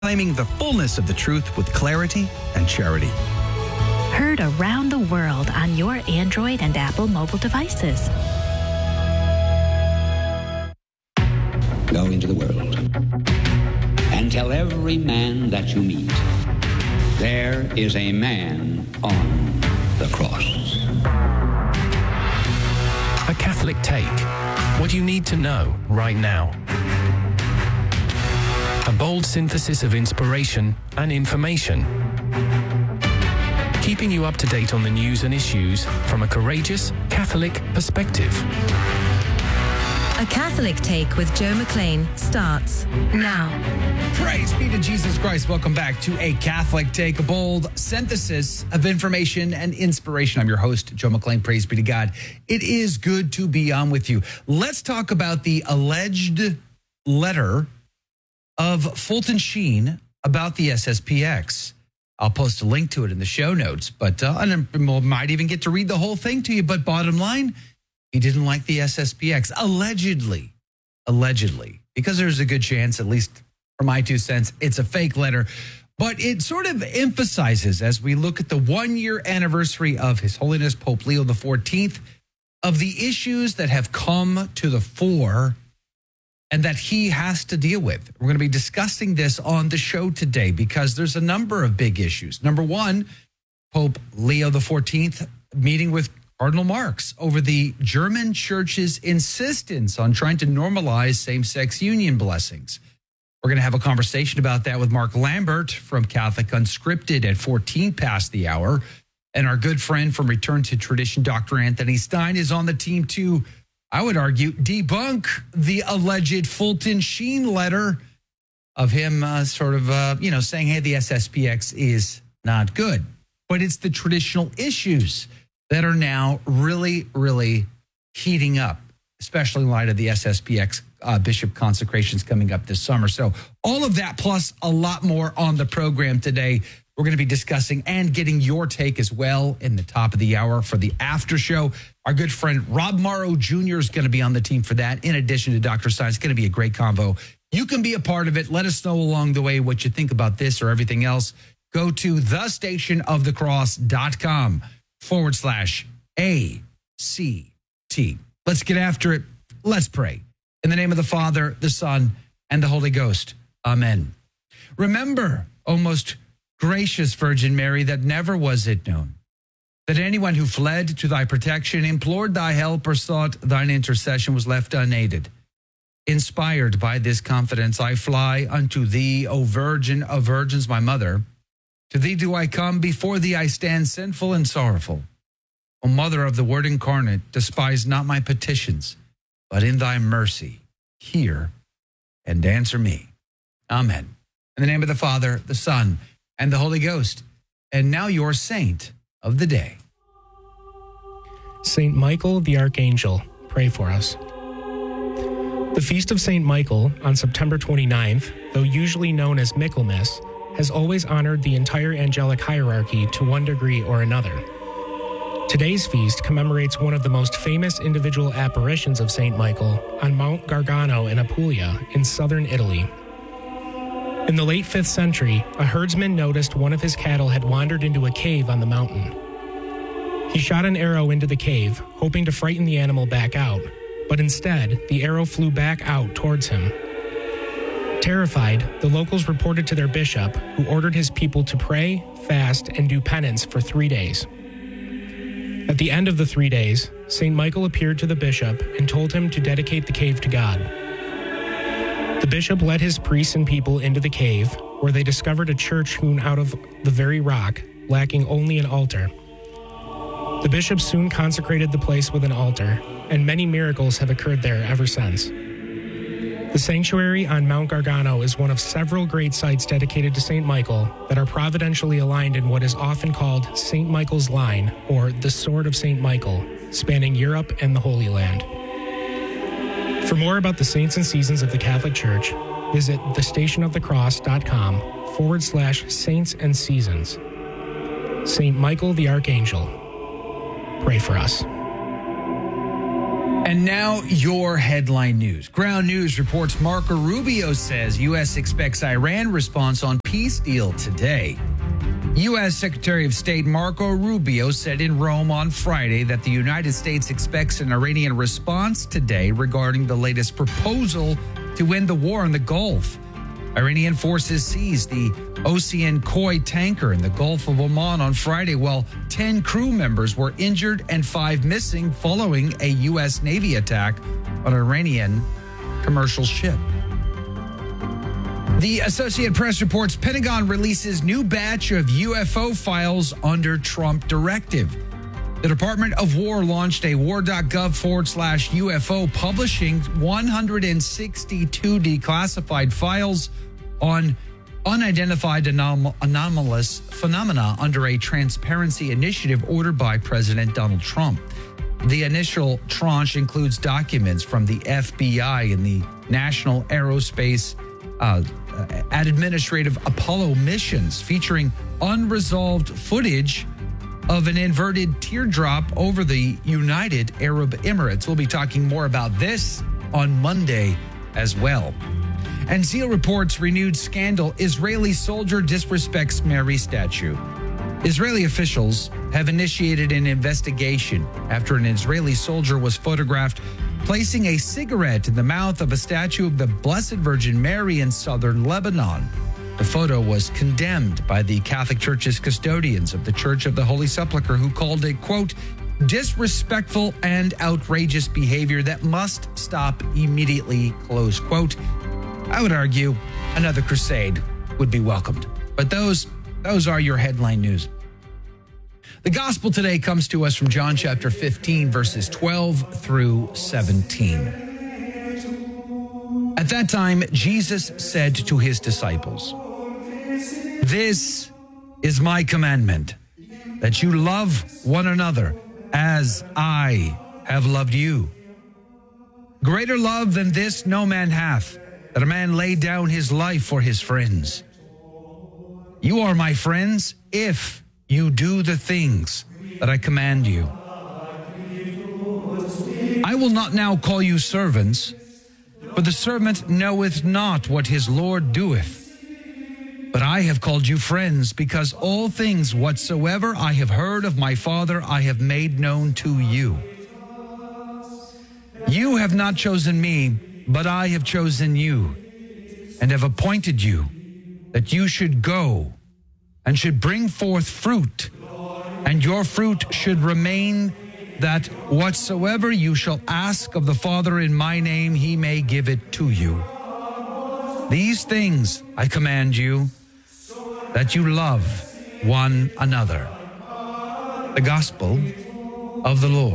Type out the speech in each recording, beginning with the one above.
Claiming the fullness of the truth with clarity and charity. Heard around the world on your Android and Apple mobile devices. Go into the world and tell every man that you meet, there is a man on the cross. A Catholic Take. What you need to know right now. A bold synthesis of inspiration and information. Keeping you up to date on the news and issues from a courageous Catholic perspective. A Catholic Take with Joe McLean starts now. Praise be to Jesus Christ. Welcome back to A Catholic Take, a bold synthesis of information and inspiration. I'm your host, Joe McLean. Praise be to God. It is good to be on with you. Let's talk about the alleged letter of Fulton Sheen about the SSPX. I'll post a link to it in the show notes, but and might even get to read the whole thing to you. But bottom line, he didn't like the SSPX, allegedly, because there's a good chance, at least for my 2 cents, it's a fake letter. But it sort of emphasizes, as we look at the 1-year anniversary of His Holiness Pope Leo XIV, of the issues that have come to the fore and that he has to deal with. We're going to be discussing this on the show today because there's a number of big issues. Number one, Pope Leo XIV meeting with Cardinal Marx over the German church's insistence on trying to normalize same-sex union blessings. We're going to have a conversation about that with Mark Lambert from Catholic Unscripted at 14 past the hour. And our good friend from Return to Tradition, Dr. Anthony Stein, is on the team to, I would argue, debunk the alleged Fulton Sheen letter of him saying, hey, the SSPX is not good. But it's the traditional issues that are now really, really heating up, especially in light of the SSPX bishop consecrations coming up this summer. So all of that plus a lot more on the program today. We're going to be discussing and getting your take as well in the top of the hour for the after show. Our good friend Rob Morrow Jr. is going to be on the team for that. In addition to Dr. Stein, it's going to be a great convo. You can be a part of it. Let us know along the way what you think about this or everything else. Go to thestationofthecross.com/ACT. Let's get after it. Let's pray. In the name of the Father, the Son, and the Holy Ghost. Amen. Remember, O most gracious Virgin Mary, that never was it known that anyone who fled to thy protection, implored thy help, or sought thine intercession was left unaided. Inspired by this confidence, I fly unto thee, O Virgin of Virgins, my mother. To thee do I come, before thee I stand sinful and sorrowful. O Mother of the Word incarnate, despise not my petitions, but in thy mercy hear and answer me. Amen. In the name of the Father, the Son, and the Holy Ghost. And now your saint of the day. Saint Michael the Archangel, pray for us. The Feast of Saint Michael on September 29th, though usually known as Michaelmas, has always honored the entire angelic hierarchy to one degree or another. Today's feast commemorates one of the most famous individual apparitions of Saint Michael on Mount Gargano in Apulia in southern Italy. In the late 5th century, a herdsman noticed one of his cattle had wandered into a cave on the mountain. He shot an arrow into the cave, hoping to frighten the animal back out, but instead, the arrow flew back out towards him. Terrified, the locals reported to their bishop, who ordered his people to pray, fast, and do penance for 3 days. At the end of the 3 days, St. Michael appeared to the bishop and told him to dedicate the cave to God. The bishop led his priests and people into the cave, where they discovered a church hewn out of the very rock, lacking only an altar. The bishop soon consecrated the place with an altar, and many miracles have occurred there ever since. The sanctuary on Mount Gargano is one of several great sites dedicated to St. Michael that are providentially aligned in what is often called St. Michael's Line, or the Sword of St. Michael, spanning Europe and the Holy Land. For more about the saints and seasons of the Catholic Church, visit thestationofthecross.com/saints and seasons. St. Michael the Archangel, pray for us. And now your headline news. Ground News reports Marco Rubio says U.S. expects Iran response on peace deal today. U.S. Secretary of State Marco Rubio said in Rome on Friday that the United States expects an Iranian response today regarding the latest proposal to end the war in the Gulf. Iranian forces seized the Ocean Koi tanker in the Gulf of Oman on Friday, while 10 crew members were injured and 5 missing following a U.S. Navy attack on an Iranian commercial ship. The Associated Press reports Pentagon releases new batch of UFO files under Trump directive. The Department of War launched a war.gov/UFO, publishing 162 declassified files on unidentified anomalous phenomena under a transparency initiative ordered by President Donald Trump. The initial tranche includes documents from the FBI and the National Aerospace Administrative Apollo missions, featuring unresolved footage of an inverted teardrop over the United Arab Emirates. We'll be talking more about this on Monday as well. And Zeal reports renewed scandal. Israeli soldier disrespects Mary statue. Israeli officials have initiated an investigation after an Israeli soldier was photographed placing a cigarette in the mouth of a statue of the Blessed Virgin Mary in southern Lebanon. The photo was condemned by the Catholic Church's custodians of the Church of the Holy Sepulchre, who called it, quote, disrespectful and outrageous behavior that must stop immediately, close quote. I would argue another crusade would be welcomed. But those are your headline news. The gospel today comes to us from John chapter 15, verses 12 through 17. At that time, Jesus said to his disciples, "This is my commandment, that you love one another as I have loved you. Greater love than this no man hath, that a man lay down his life for his friends. You are my friends if you do the things that I command you. I will not now call you servants, for the servant knoweth not what his Lord doeth. But I have called you friends, because all things whatsoever I have heard of my Father I have made known to you. You have not chosen me, but I have chosen you, and have appointed you, that you should go and should bring forth fruit, and your fruit should remain, that whatsoever you shall ask of the Father in my name, he may give it to you. These things I command you, that you love one another." The gospel of the Lord.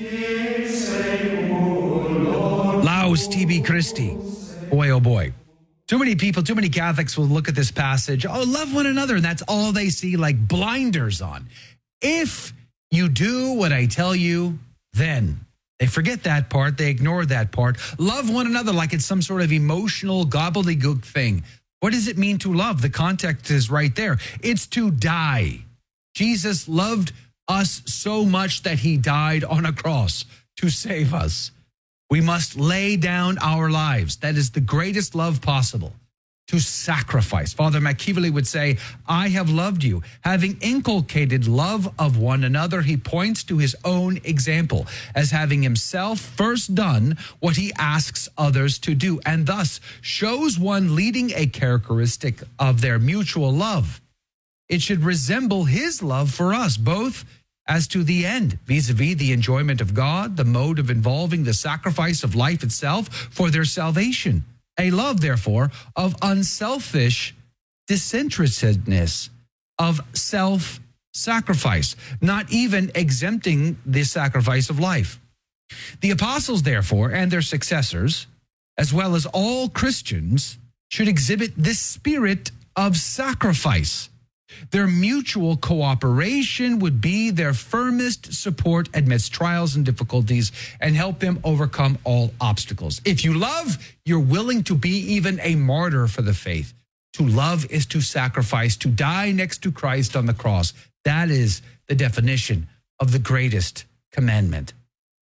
Laus tibi Christi. Boy, oh boy. Too many people, too many Catholics will look at this passage, oh, love one another, and that's all they see, like blinders on. If you do what I tell you, then. They forget that part. They ignore that part. Love one another like it's some sort of emotional gobbledygook thing. What does it mean to love? The context is right there. It's to die. Jesus loved us so much that he died on a cross to save us. We must lay down our lives. That is the greatest love possible, to sacrifice. Father Machiavelli would say, I have loved you. Having inculcated love of one another, he points to his own example as having himself first done what he asks others to do, and thus shows one leading a characteristic of their mutual love. It should resemble his love for us, both as to the end, vis-a-vis the enjoyment of God, the mode of involving the sacrifice of life itself for their salvation. A love, therefore, of unselfish disinterestedness, of self-sacrifice, not even exempting the sacrifice of life. The apostles, therefore, and their successors, as well as all Christians, should exhibit this spirit of sacrifice. Their mutual cooperation would be their firmest support amidst trials and difficulties, and help them overcome all obstacles. If you love, you're willing to be even a martyr for the faith. To love is to sacrifice, to die next to Christ on the cross. That is the definition of the greatest commandment.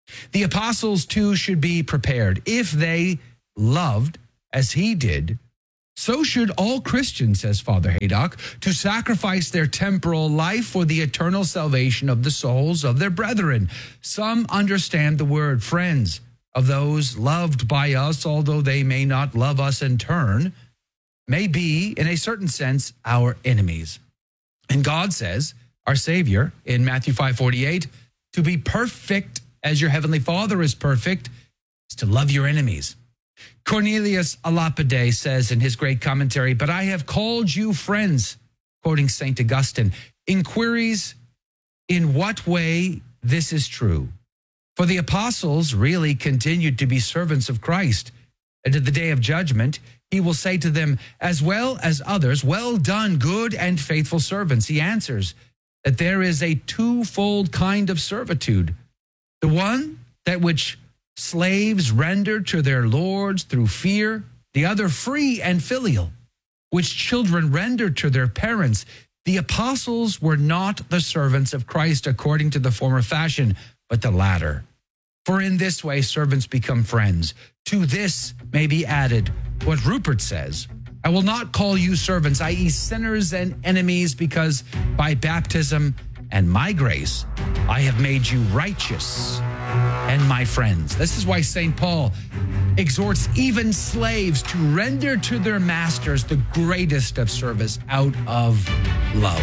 The apostles, too, should be prepared. If they loved as he did, so should all Christians, says Father Haydock, to sacrifice their temporal life for the eternal salvation of the souls of their brethren. Some understand the word friends of those loved by us, although they may not love us in turn, may be, in a certain sense, our enemies. And God says, our Savior, in Matthew 5:48, to be perfect as your heavenly Father is perfect, is to love your enemies. Cornelius a Lapide says in his great commentary, but I have called you friends, quoting St. Augustine, inquiries in what way this is true. For the apostles really continued to be servants of Christ, and at the day of judgment, he will say to them, as well as others, well done, good and faithful servants. He answers that there is a twofold kind of servitude. The one, that which slaves render to their lords through fear, the other free and filial, which children render to their parents. The apostles were not the servants of Christ according to the former fashion, but the latter. For in this way servants become friends. To this may be added what Rupert says, I will not call you servants, i.e. sinners and enemies, because by baptism and my grace I have made you righteous and my friends. This is why St. Paul exhorts even slaves to render to their masters the greatest of service out of love.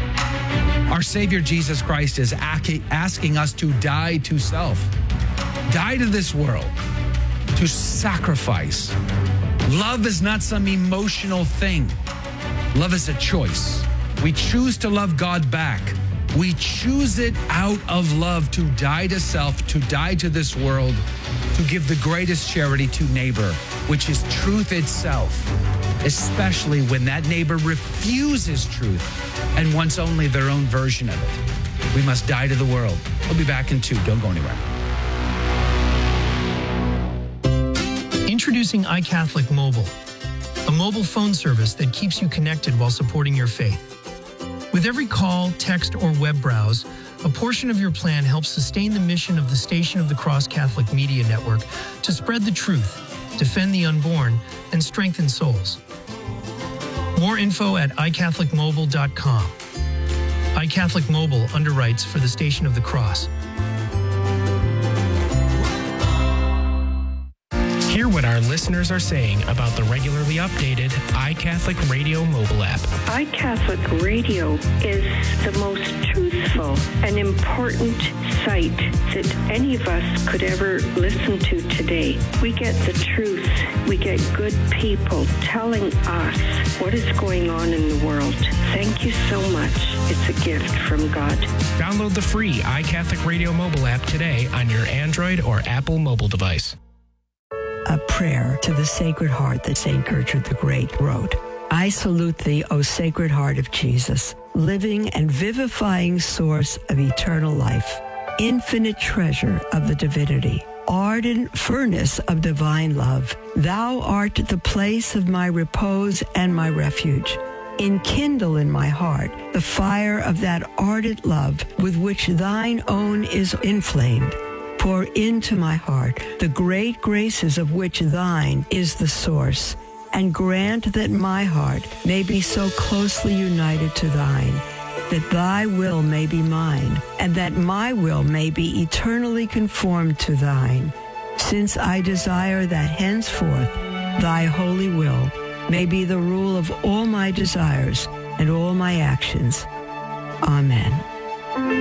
Our Savior Jesus Christ is asking us to die to self, die to this world, to sacrifice. Love is not some emotional thing. Love is a choice. We choose to love God back. We choose it out of love to die to self, to die to this world, to give the greatest charity to neighbor, which is truth itself, especially when that neighbor refuses truth and wants only their own version of it. We must die to the world. We'll be back in 2. Don't go anywhere. Introducing iCatholic Mobile, a mobile phone service that keeps you connected while supporting your faith. With every call, text, or web browse, a portion of your plan helps sustain the mission of the Station of the Cross Catholic Media Network to spread the truth, defend the unborn, and strengthen souls. More info at iCatholicMobile.com. iCatholic Mobile underwrites for the Station of the Cross. Hear what our listeners are saying about the regularly updated iCatholic Radio mobile app. iCatholic Radio is the most truthful and important site that any of us could ever listen to today. We get the truth. We get good people telling us what is going on in the world. Thank you so much. It's a gift from God. Download the free iCatholic Radio mobile app today on your Android or Apple mobile device. A prayer to the Sacred Heart that St. Gertrude the Great wrote. I salute thee, O Sacred Heart of Jesus, living and vivifying source of eternal life, infinite treasure of the divinity, ardent furnace of divine love. Thou art the place of my repose and my refuge. Enkindle in my heart the fire of that ardent love with which thine own is inflamed. Pour into my heart the great graces of which thine is the source, and grant that my heart may be so closely united to thine, that thy will may be mine, and that my will may be eternally conformed to thine, since I desire that henceforth thy holy will may be the rule of all my desires and all my actions. Amen.